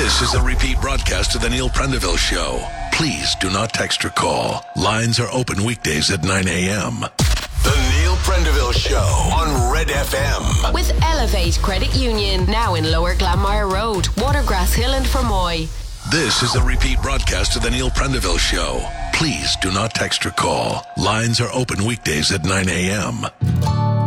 This is a repeat broadcast of the Neil Prendeville Show. Please do not text or call. Lines are open weekdays at 9 a.m. The Neil Prendeville Show on Red FM. With Elevate Credit Union, now in Lower Glanmire Road, Watergrass Hill and Fermoy. This is a repeat broadcast of the Neil Prendeville Show. Please do not text or call. Lines are open weekdays at 9 a.m.